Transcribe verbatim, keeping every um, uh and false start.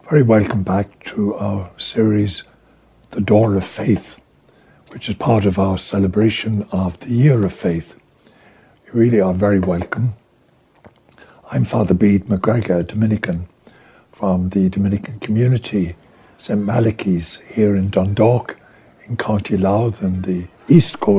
Very welcome back to our series, The Door of Faith, which is part of our celebration of the Year of Faith. You really are very welcome. I'm Father Bede McGregor, a Dominican from the Dominican community, Saint Malachy's, here in Dundalk, in County Louth, in the east coast